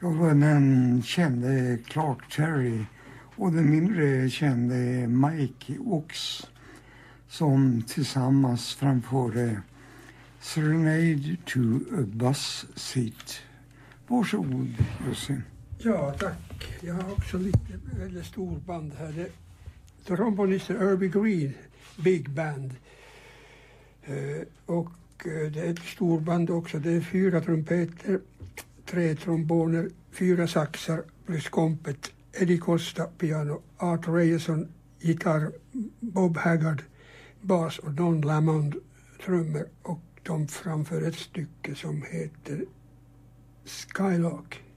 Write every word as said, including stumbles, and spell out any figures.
Jag var den kände Clark Terry och den mindre kände Mike Ox som tillsammans framförde Serenade to a Bus Seat. Varsågod, Jussi. Ja, tack. Jag har också lite väldigt stor band här. Det trombonisten Irby Green, Big Band. Uh, och uh, det är ett storband också. Det är fyra trumpeter, tre tromboner, fyra saxar plus kompet. Eddie Costa, piano, Art Reyerson, gitarr, Bob Haggard, bas och Don Lamond, trummor. Och de framför ett stycke som heter Skylark.